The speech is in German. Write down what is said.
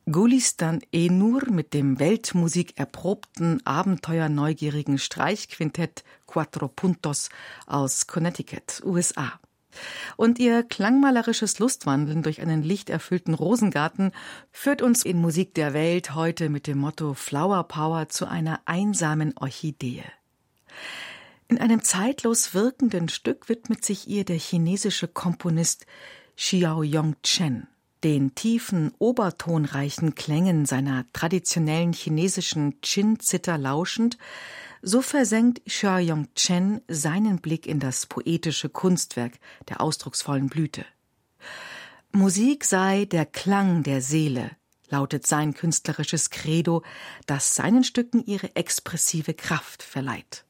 Gulistan Enur mit dem weltmusikerprobten, abenteuerneugierigen Streichquintett Cuatro Puntos aus Connecticut, USA. Und ihr klangmalerisches Lustwandeln durch einen lichterfüllten Rosengarten führt uns in Musik der Welt heute mit dem Motto Flower Power zu einer einsamen Orchidee. In einem zeitlos wirkenden Stück widmet sich ihr der chinesische Komponist Xiaoyong Chen. Den tiefen, obertonreichen Klängen seiner traditionellen chinesischen Chin-Zither lauschend, so versenkt Xiaoyong Chen seinen Blick in das poetische Kunstwerk der ausdrucksvollen Blüte. Musik sei der Klang der Seele, lautet sein künstlerisches Credo, das seinen Stücken ihre expressive Kraft verleiht.